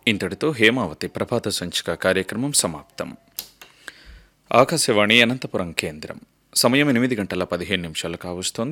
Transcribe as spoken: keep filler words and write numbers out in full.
ఇంతటితో హేమావతి ప్రభాత సంచిక కార్యక్రమం సమాప్తం. ఆకాశవాణి అనంతపురం కేంద్రం. సమయం ఎనిమిది గంటల పదిహేను నిమిషాలు కావస్తోంది.